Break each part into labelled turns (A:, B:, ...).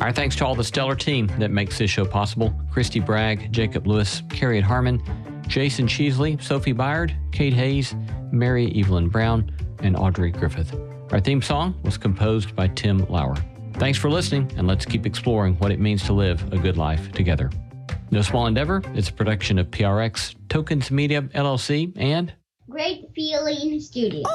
A: Our thanks to all the stellar team that makes this show possible. Christy Bragg, Jacob Lewis, Harriet Harmon, Jason Cheesley, Sophie Byard, Kate Hayes, Mary Evelyn Brown, and Audrey Griffith. Our theme song was composed by Tim Lauer. Thanks for listening, and let's keep exploring what it means to live a good life together. No Small Endeavor, it's a production of PRX, Tokens Media, LLC, and
B: Great Feeling Studios.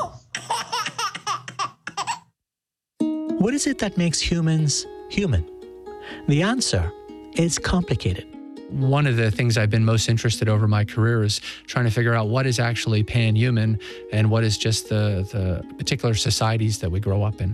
C: What is it that makes humans human? The answer is complicated.
D: One of the things I've been most interested over my career is trying to figure out what is actually pan-human and what is just the particular societies that we grow up in.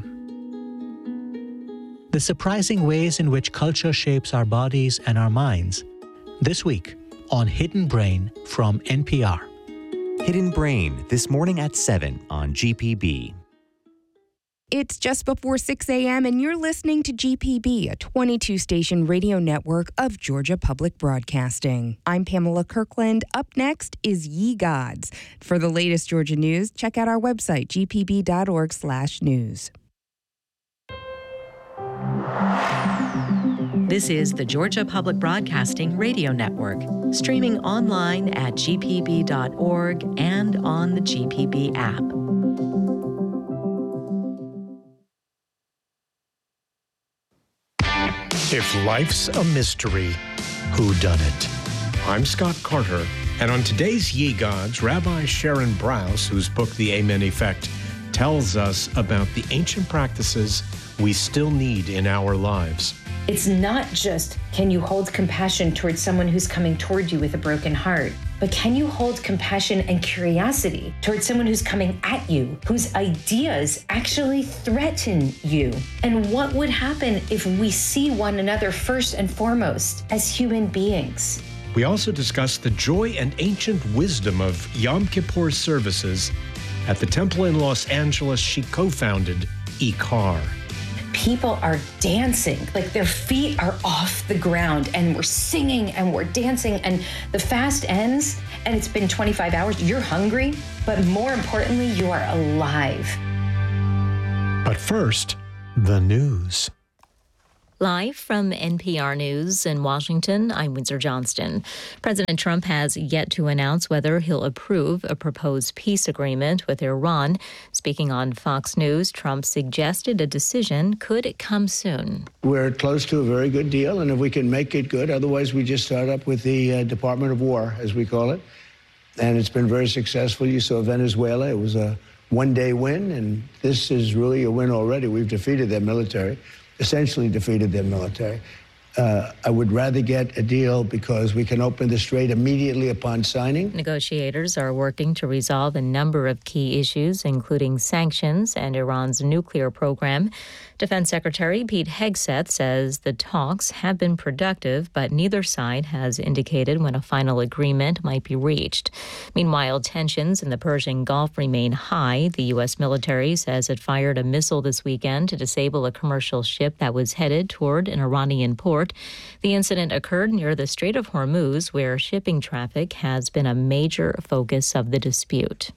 C: The surprising ways in which culture shapes our bodies and our minds. This week on Hidden Brain from NPR.
E: Hidden Brain, this morning at 7 on GPB.
F: It's just before 6 a.m. and you're listening to GPB, a 22-station radio network of Georgia Public Broadcasting. I'm Pamela Kirkland. Up next is Ye Gods. For the latest Georgia news, check out our website, gpb.org/news.
G: This is the Georgia Public Broadcasting Radio Network, streaming online at gpb.org and on the GPB app.
H: If life's a mystery, whodunit? I'm Scott Carter, and on today's Ye Gods, Rabbi Sharon Brous, whose book The Amen Effect tells us about the ancient practices we still need in our lives.
I: It's not just, can you hold compassion towards someone who's coming toward you with a broken heart, but can you hold compassion and curiosity towards someone who's coming at you, whose ideas actually threaten you? And what would happen if we see one another first and foremost as human beings?
H: We also discuss the joy and ancient wisdom of Yom Kippur services at the temple in Los Angeles she co-founded, Ikar.
I: People are dancing, like their feet are off the ground, and we're singing and we're dancing, and the fast ends and it's been 25 hours. You're hungry, but more importantly, you are alive.
H: But first, the news.
J: Live from NPR News in Washington, I'm Windsor Johnston. President Trump has yet to announce whether he'll approve a proposed peace agreement with Iran. Speaking on Fox News, Trump suggested a decision could come soon.
K: We're close to a very good deal, and if we can make it good, otherwise we just start up with the Department of War, as we call it. And it's been very successful. You saw Venezuela. It was a one-day win, and this is really a win already. We've defeated their military. Essentially defeated their military. I would rather get a deal because we can open the strait immediately upon signing.
J: Negotiators are working to resolve a number of key issues, including sanctions and Iran's nuclear program. Defense Secretary Pete Hegseth says the talks have been productive, but neither side has indicated when a final agreement might be reached. Meanwhile, tensions in the Persian Gulf remain high. The U.S. military says it fired a missile this weekend to disable a commercial ship that was headed toward an Iranian port. The incident occurred near the Strait of Hormuz, where shipping traffic has been a major focus of the dispute.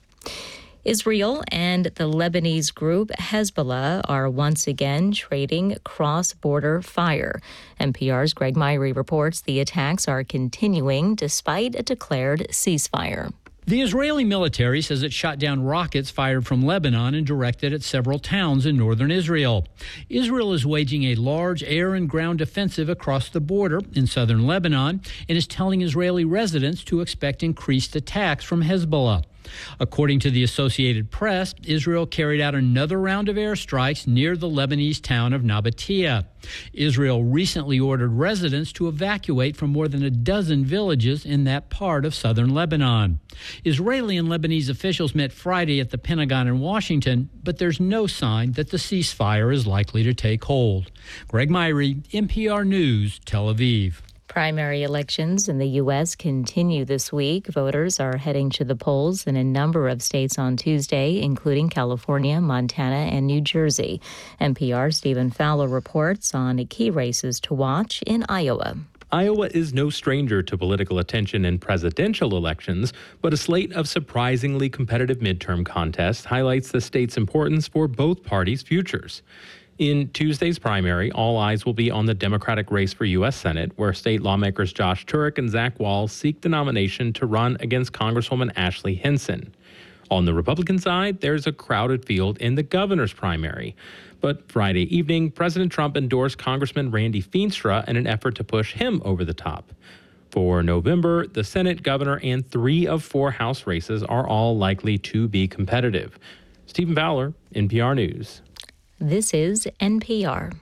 J: Israel and the Lebanese group Hezbollah are once again trading cross-border fire. NPR's Greg Myrie reports the attacks are continuing despite a declared ceasefire.
L: The Israeli military says it shot down rockets fired from Lebanon and directed at several towns in northern Israel. Israel is waging a large air and ground offensive across the border in southern Lebanon and is telling Israeli residents to expect increased attacks from Hezbollah. According to the Associated Press, Israel carried out another round of airstrikes near the Lebanese town of Nabatea. Israel recently ordered residents to evacuate from more than a dozen villages in that part of southern Lebanon. Israeli and Lebanese officials met Friday at the Pentagon in Washington, but there's no sign that the ceasefire is likely to take hold. Greg Myrie, NPR News, Tel Aviv.
J: Primary elections in the U.S. continue this week. Voters are heading to the polls in a number of states on Tuesday, including California, Montana, and New Jersey. NPR's Stephen Fowler reports on key races to watch in Iowa.
M: Iowa is no stranger to political attention in presidential elections, but a slate of surprisingly competitive midterm contests highlights the state's importance for both parties' futures. In Tuesday's primary, all eyes will be on the Democratic race for U.S. Senate, where state lawmakers Josh Turek and Zach Wall seek the nomination to run against Congresswoman Ashley Hinson. On the Republican side, there's a crowded field in the governor's primary. But Friday evening, President Trump endorsed Congressman Randy Feenstra in an effort to push him over the top. For November, the Senate, governor, and 3 of 4 House races are all likely to be competitive. Stephen Fowler, NPR News.
J: This is NPR.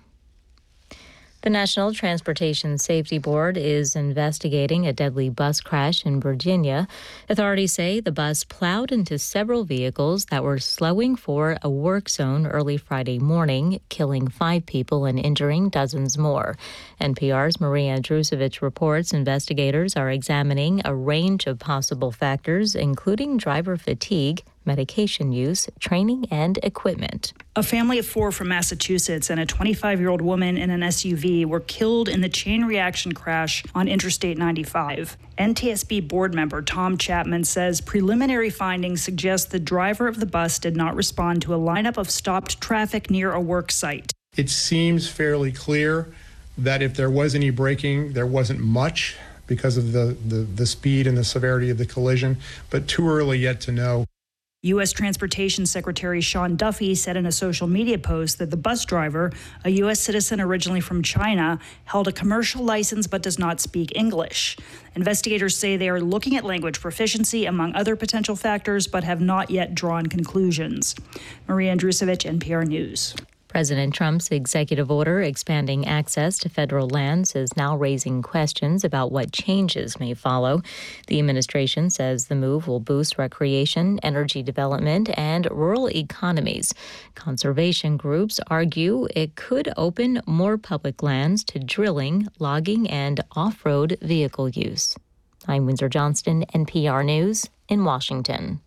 J: The National Transportation Safety Board is investigating a deadly bus crash in Virginia. Authorities say the bus plowed into several vehicles that were slowing for a work zone early Friday morning, killing 5 people and injuring dozens more. NPR's Maria Drusevich reports investigators are examining a range of possible factors, including driver fatigue, medication use, training, and equipment.
N: A family of 4 from Massachusetts and a 25-year-old woman in an SUV were killed in the chain reaction crash on Interstate 95. NTSB board member Tom Chapman says preliminary findings suggest the driver of the bus did not respond to a lineup of stopped traffic near a work site.
O: It seems fairly clear that if there was any braking, there wasn't much because of the speed and the severity of the collision, but too early yet to know.
N: U.S. Transportation Secretary Sean Duffy said in a social media post that the bus driver, a U.S. citizen originally from China, held a commercial license but does not speak English. Investigators say they are looking at language proficiency among other potential factors but have not yet drawn conclusions. Maria Andrusevich, NPR News.
J: President Trump's executive order expanding access to federal lands is now raising questions about what changes may follow. The administration says the move will boost recreation, energy development, and rural economies. Conservation groups argue it could open more public lands to drilling, logging, and off-road vehicle use. I'm Windsor Johnston, NPR News in Washington.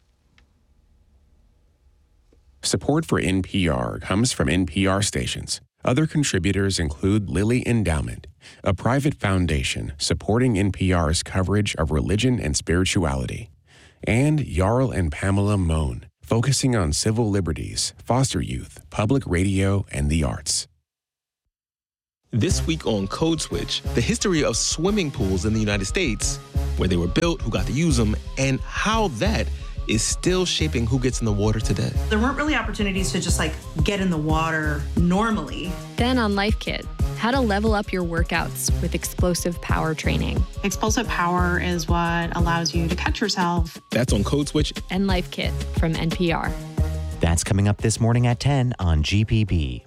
P: Support for NPR comes from NPR stations. Other contributors include Lilly Endowment, a private foundation supporting NPR's coverage of religion and spirituality, and Jarl and Pamela Mohn, focusing on civil liberties, foster youth, public radio, and the arts.
Q: This week on Code Switch, the history of swimming pools in the United States, where they were built, who got to use them, and how that is still shaping who gets in the water today.
R: There weren't really opportunities to just get in the water normally.
S: Then on Life Kit, how to level up your workouts with explosive power training.
T: Explosive power is what allows you to catch yourself.
Q: That's on Code Switch
S: and Life Kit from NPR.
E: That's coming up this morning at 10 on GPB.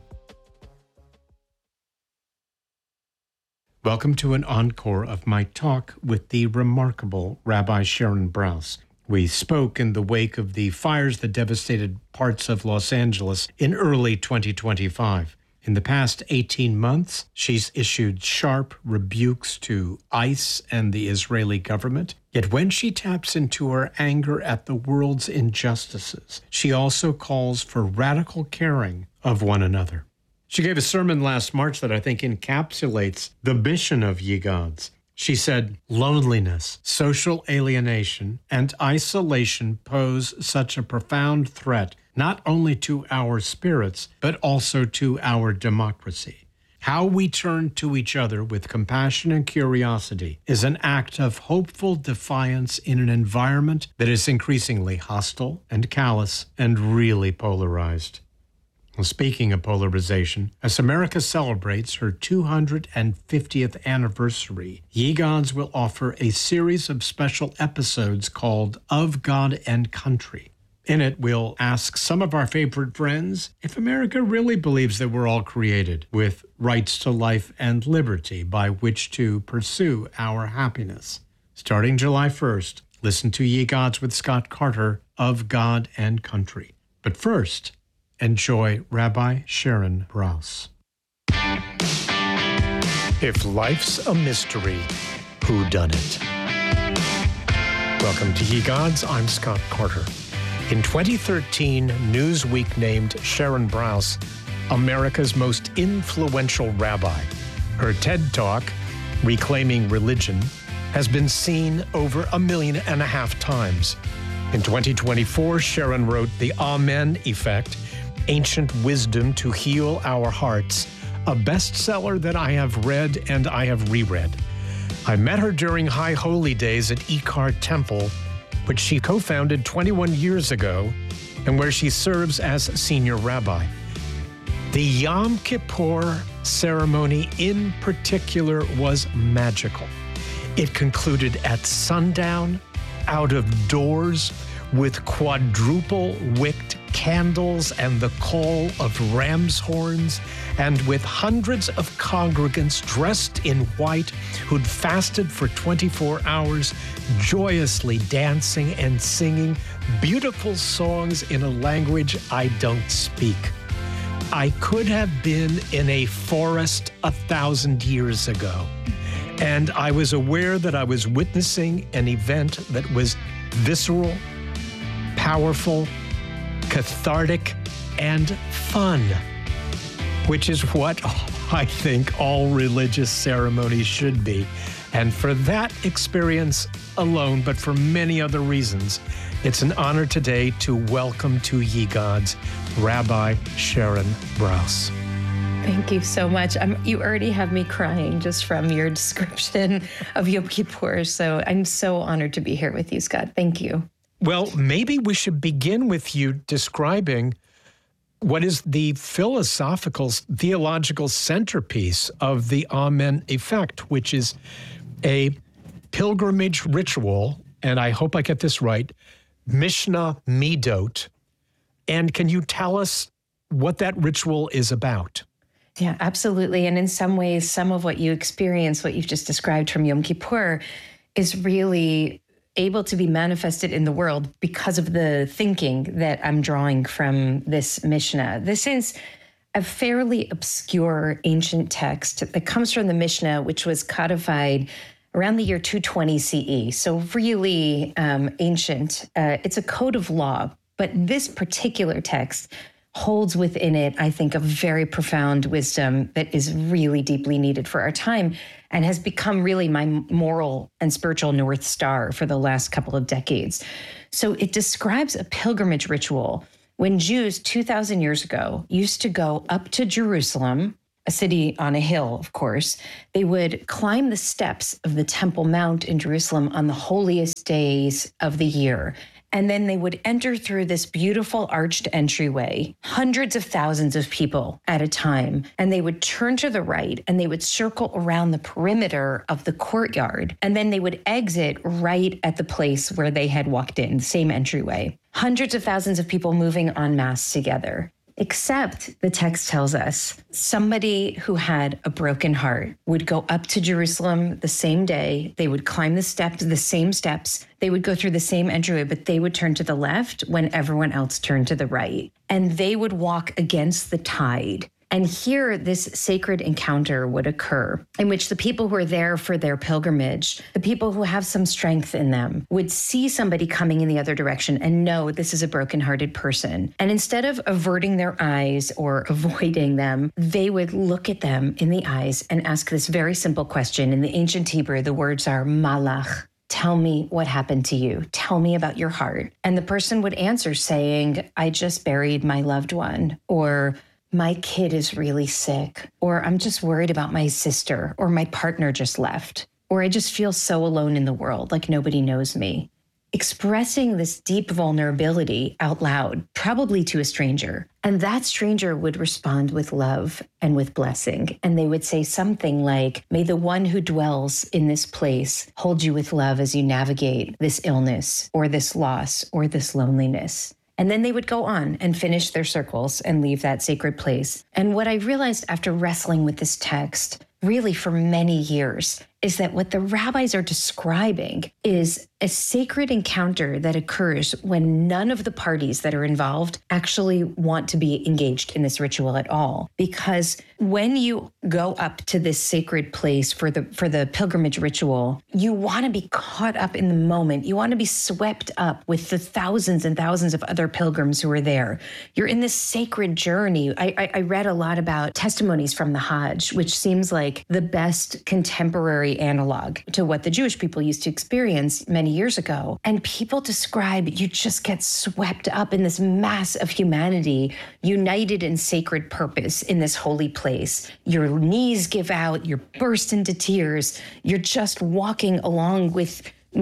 H: Welcome to an encore of my talk with the remarkable Rabbi Sharon Brous. We spoke in the wake of the fires that devastated parts of Los Angeles in early 2025. In the past 18 months, she's issued sharp rebukes to ICE and the Israeli government. Yet when she taps into her anger at the world's injustices, she also calls for radical caring of one another. She gave a sermon last March that I think encapsulates the mission of Ye Gods. She said, loneliness, social alienation, and isolation pose such a profound threat not only to our spirits, but also to our democracy. How we turn to each other with compassion and curiosity is an act of hopeful defiance in an environment that is increasingly hostile and callous and really polarized. Well, speaking of polarization, as America celebrates her 250th anniversary, Ye Gods will offer a series of special episodes called Of God and Country. In it, we'll ask some of our favorite friends if America really believes that we're all created with rights to life and liberty by which to pursue our happiness. Starting July 1st, listen to Ye Gods with Scott Carter, Of God and Country. But first, enjoy Rabbi Sharon Brous. If life's a mystery, who done it? Welcome to Ye Gods. I'm Scott Carter. In 2013, Newsweek named Sharon Brous America's most influential rabbi. Her TED Talk, Reclaiming Religion, has been seen over 1.5 million times. In 2024, Sharon wrote The Amen Effect, Ancient Wisdom to Heal Our Hearts, a bestseller that I have read and I have reread. I met her during High Holy Days at Ikar Temple, which she co-founded 21 years ago, and where she serves as senior rabbi. The Yom Kippur ceremony in particular was magical. It concluded at sundown, out of doors, with quadruple wicked candles and the call of ram's horns, and with hundreds of congregants dressed in white who'd fasted for 24 hours, joyously dancing and singing beautiful songs in a language I don't speak. I could have been in a forest 1,000 years ago, and I was aware that I was witnessing an event that was visceral, powerful, cathartic, and fun, which is what I think all religious ceremonies should be. And for that experience alone, but for many other reasons, it's an honor today to welcome to Ye Gods, Rabbi Sharon Brous.
I: Thank you so much. You already have me crying just from your description of Yom Kippur. So I'm so honored to be here with you, Scott. Thank you.
H: Well, maybe we should begin with you describing what is the philosophical, theological centerpiece of the Amen effect, which is a pilgrimage ritual, and I hope I get this right, Mishnah Midot. And can you tell us what that ritual is about?
I: Yeah, absolutely. And in some ways, some of what you experience, what you've just described from Yom Kippur, is really able to be manifested in the world because of the thinking that I'm drawing from this Mishnah. This is a fairly obscure ancient text that comes from the Mishnah, which was codified around the year 220 CE. So really ancient. It's a code of law, but this particular text holds within it, I think, a very profound wisdom that is really deeply needed for our time and has become really my moral and spiritual North Star for the last couple of decades. So it describes a pilgrimage ritual when Jews 2,000 years ago used to go up to Jerusalem, a city on a hill, of course. They would climb the steps of the Temple Mount in Jerusalem on the holiest days of the year. And then they would enter through this beautiful arched entryway, hundreds of thousands of people at a time. And they would turn to the right and they would circle around the perimeter of the courtyard. And then they would exit right at the place where they had walked in, the same entryway. Hundreds of thousands of people moving en masse together. Except, the text tells us, somebody who had a broken heart would go up to Jerusalem the same day. They would climb the steps, the same steps. They would go through the same entryway, but they would turn to the left when everyone else turned to the right. And they would walk against the tide. And here, this sacred encounter would occur in which the people who are there for their pilgrimage, the people who have some strength in them, would see somebody coming in the other direction and know this is a brokenhearted person. And instead of averting their eyes or avoiding them, they would look at them in the eyes and ask this very simple question. In the ancient Hebrew, the words are malach. Tell me what happened to you. Tell me about your heart. And the person would answer saying, I just buried my loved one, or my kid is really sick, or I'm just worried about my sister, or my partner just left, or I just feel so alone in the world, like nobody knows me. Expressing this deep vulnerability out loud, probably to a stranger, and that stranger would respond with love and with blessing. And they would say something like, may the one who dwells in this place hold you with love as you navigate this illness, or this loss, or this loneliness. And then they would go on and finish their circles and leave that sacred place. And what I realized after wrestling with this text, really for many years, is that what the rabbis are describing is a sacred encounter that occurs when none of the parties that are involved actually want to be engaged in this ritual at all. Because when you go up to this sacred place for the pilgrimage ritual, you want to be caught up in the moment. You want to be swept up with the thousands and thousands of other pilgrims who are there. You're in this sacred journey. I read a lot about testimonies from the Hajj, which seems like the best contemporary very analog to what the Jewish people used to experience many years ago. And people describe you just get swept up in this mass of humanity, united in sacred purpose in this holy place. Your knees give out, you're burst into tears, you're just walking along with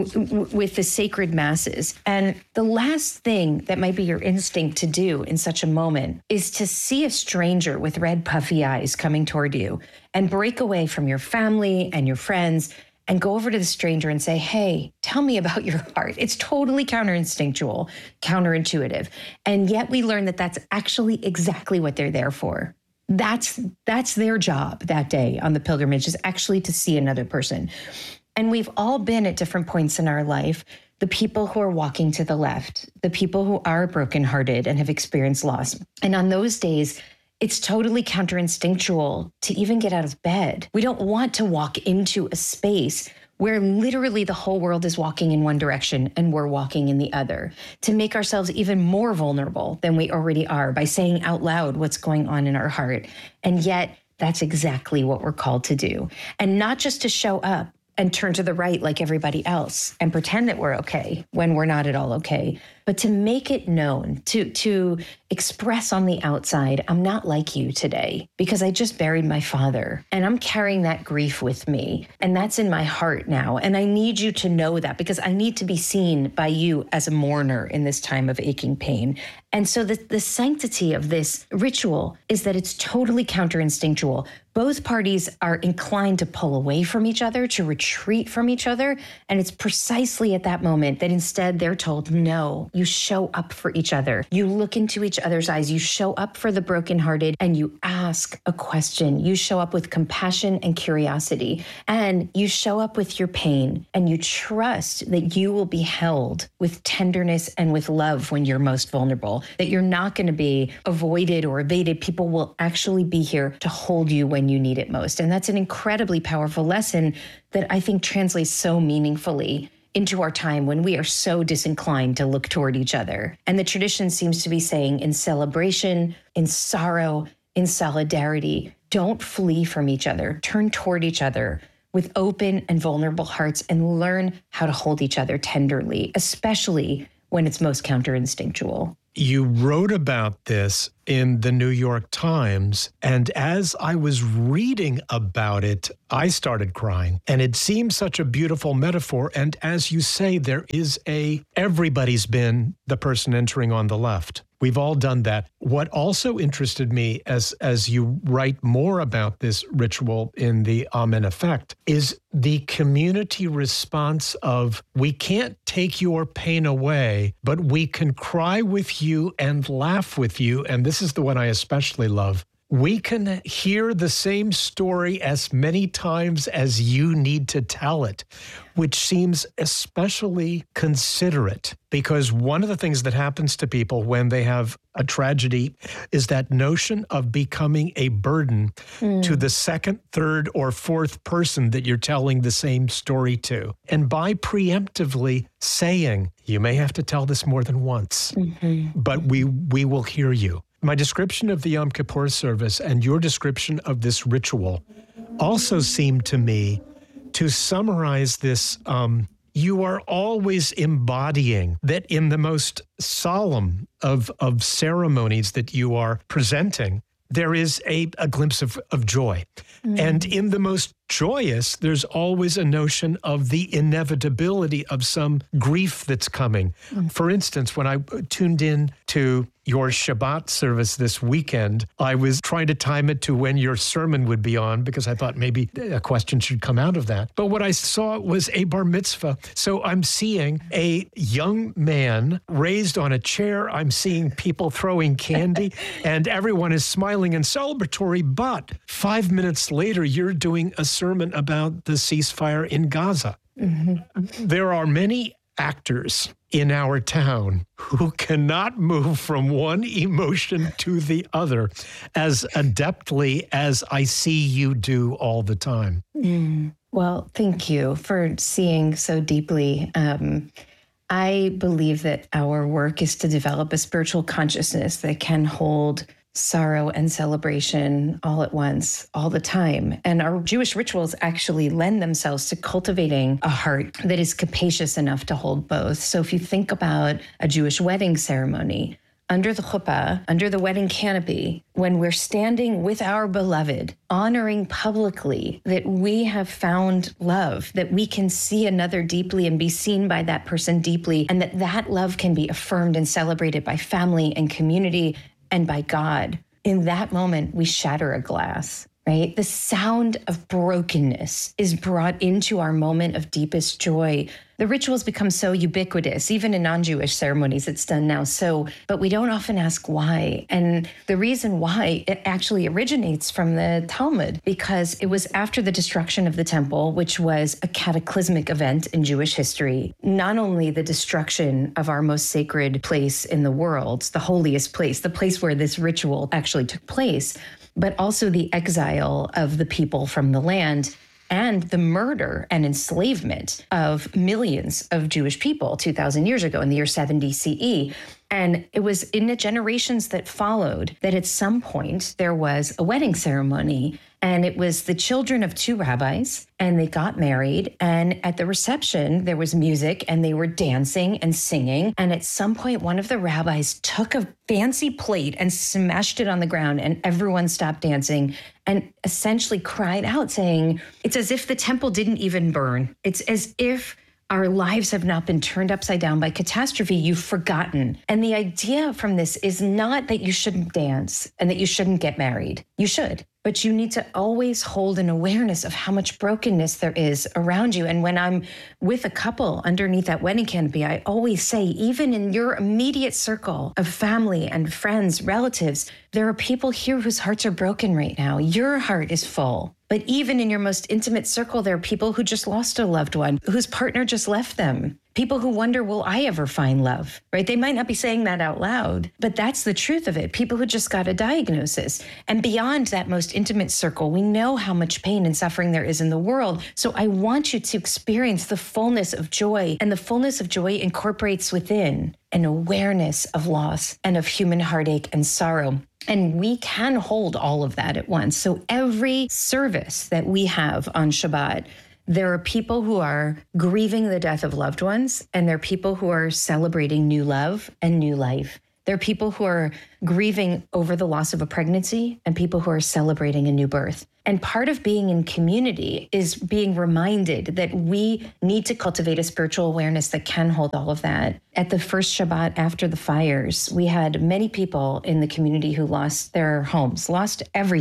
I: the sacred masses. And the last thing that might be your instinct to do in such a moment is to see a stranger with red puffy eyes coming toward you and break away from your family and your friends and go over to the stranger and say, hey, tell me about your heart. It's totally counterinstinctual, counterintuitive. And yet we learn that that's actually exactly what they're there for. That's their job that day on the pilgrimage, is actually to see another person. And we've all been at different points in our life, the people who are walking to the left, the people who are brokenhearted and have experienced loss. And on those days, it's totally counterinstinctual to even get out of bed. We don't want to walk into a space where literally the whole world is walking in one direction and we're walking in the other, to make ourselves even more vulnerable than we already are by saying out loud what's going on in our heart. And yet, that's exactly what we're called to do. And not just to show up and turn to the right like everybody else and pretend that we're okay when we're not at all okay, but to make it known, to express on the outside, I'm not like you today because I just buried my father and I'm carrying that grief with me. And that's in my heart now. And I need you to know that because I need to be seen by you as a mourner in this time of aching pain. And so the sanctity of this ritual is that it's totally counterinstinctual. Both parties are inclined to pull away from each other, to retreat from each other. And it's precisely at that moment that instead they're told, no, you show up for each other. You look into each other's eyes. You show up for the brokenhearted and you ask a question. You show up with compassion and curiosity. And you show up with your pain and you trust that you will be held with tenderness and with love when you're most vulnerable, that you're not going to be avoided or evaded. People will actually be here to hold you when you need it most. And that's an incredibly powerful lesson that I think translates so meaningfully into our time when we are so disinclined to look toward each other. And the tradition seems to be saying in celebration, in sorrow, in solidarity, don't flee from each other, turn toward each other with open and vulnerable hearts and learn how to hold each other tenderly, especially when it's most counterinstinctual.
H: You wrote about this in the New York Times, and as I was reading about it, I started crying. And it seems such a beautiful metaphor. And as you say, everybody's been the person entering on the left. We've all done that. What also interested me as you write more about this ritual in the Amen Effect is the community response of, we can't take your pain away, but we can cry with you and laugh with you. And this is the one I especially love. We can hear the same story as many times as you need to tell it, which seems especially considerate, because one of the things that happens to people when they have a tragedy is that notion of becoming a burden to the second, third, or fourth person that you're telling the same story to. And by preemptively saying, you may have to tell this more than once, but we will hear you. My description of the Yom Kippur service and your description of this ritual also seemed to me to summarize this. You are always embodying that in the most solemn of ceremonies that you are presenting, there is a glimpse of joy. And in the most joyous, there's always a notion of the inevitability of some grief that's coming. For instance, when I tuned in to your Shabbat service this weekend, I was trying to time it to when your sermon would be on because I thought maybe a question should come out of that. But what I saw was a bar mitzvah. So I'm seeing a young man raised on a chair. I'm seeing people throwing candy and everyone is smiling and celebratory. But 5 minutes later, you're doing a sermon about the ceasefire in Gaza. There are many actors in our town who cannot move from one emotion to the other as adeptly as I see you do all the time.
I: Well, thank you for seeing so deeply. I believe that our work is to develop a spiritual consciousness that can hold sorrow and celebration all at once, all the time. And our Jewish rituals actually lend themselves to cultivating a heart that is capacious enough to hold both. So if you think about a Jewish wedding ceremony, under the chuppah, under the wedding canopy, when we're standing with our beloved, honoring publicly that we have found love, that we can see another deeply and be seen by that person deeply, and that love can be affirmed and celebrated by family and community and by God. In that moment, we shatter a glass, right? The sound of brokenness is brought into our moment of deepest joy. The rituals become so ubiquitous, even in non-Jewish ceremonies, it's done now. But we don't often ask why. And the reason why, it actually originates from the Talmud, because it was after the destruction of the temple, which was a cataclysmic event in Jewish history. Not only the destruction of our most sacred place in the world, the holiest place, the place where this ritual actually took place, but also the exile of the people from the land and the murder and enslavement of millions of Jewish people 2,000 years ago in the year 70 CE. And it was in the generations that followed that at some point there was a wedding ceremony, and it was the children of two rabbis, and they got married. And at the reception, there was music and they were dancing and singing. And at some point, one of the rabbis took a fancy plate and smashed it on the ground, and everyone stopped dancing and essentially cried out saying, it's as if the temple didn't even burn. It's as if our lives have not been turned upside down by catastrophe. You've forgotten. And the idea from this is not that you shouldn't dance and that you shouldn't get married. You should. But you need to always hold an awareness of how much brokenness there is around you. And when I'm with a couple underneath that wedding canopy, I always say, even in your immediate circle of family and friends, relatives, there are people here whose hearts are broken right now. Your heart is full. But even in your most intimate circle, there are people who just lost a loved one, whose partner just left them. People who wonder, will I ever find love, right? They might not be saying that out loud, but that's the truth of it. People who just got a diagnosis. And beyond that most intimate circle, we know how much pain and suffering there is in the world. So I want you to experience the fullness of joy. And the fullness of joy incorporates within an awareness of loss and of human heartache and sorrow. And we can hold all of that at once. So every service that we have on Shabbat, there are people who are grieving the death of loved ones, and there are people who are celebrating new love and new life. There are people who are grieving over the loss of a pregnancy and people who are celebrating a new birth. And part of being in community is being reminded that we need to cultivate a spiritual awareness that can hold all of that. At the first Shabbat after the fires, we had many people in the community who lost their homes, lost everything.